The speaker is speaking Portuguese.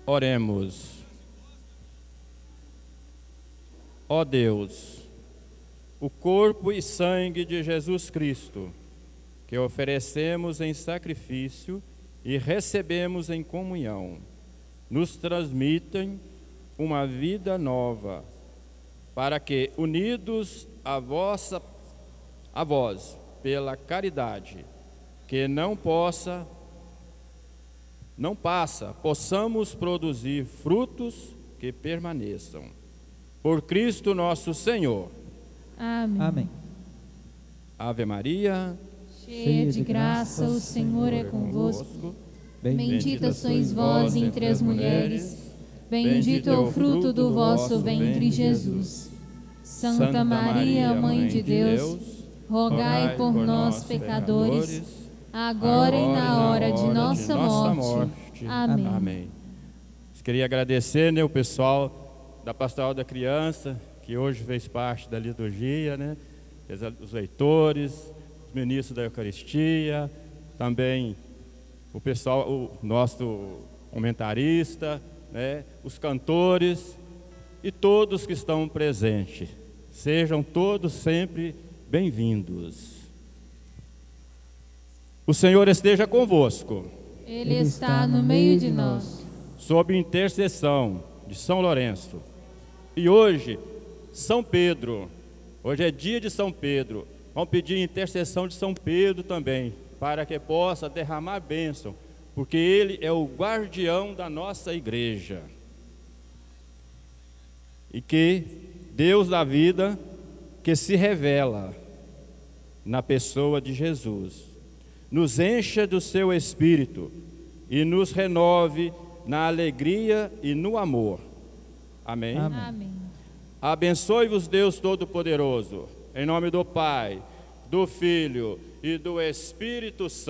Oremos. Ó Deus, o corpo e sangue de Jesus Cristo, que oferecemos em sacrifício e recebemos em comunhão, nos transmitem uma vida nova, para que, unidos a vós, pela caridade, que não passa, possamos produzir frutos que permaneçam. Por Cristo nosso Senhor. Amém. Amém. Ave Maria, Cheia de graça, o Senhor é convosco. Bendita sois vós entre as mulheres, bendito é o fruto do vosso ventre, Jesus. Santa Maria, Mãe de Deus, rogai por nós, pecadores, agora e na hora de nossa morte. Amém. Amém. Queria agradecer, o pessoal da Pastoral da Criança, que hoje fez parte da liturgia, os leitores, os ministros da Eucaristia, também o pessoal, o nosso comentarista, os cantores e todos que estão presentes. Sejam todos sempre bem-vindos. O Senhor esteja convosco. Ele está no meio de nós. Sob intercessão de São Lourenço. E hoje, São Pedro, hoje é dia de São Pedro. Vamos pedir intercessão de São Pedro também, para que possa derramar bênção, porque ele é o guardião da nossa igreja. E que Deus da vida, que se revela na pessoa de Jesus, nos encha do seu Espírito e nos renove na alegria e no amor. Amém? Amém. Abençoe-vos Deus Todo-Poderoso, em nome do Pai, do Filho e do Espírito Santo.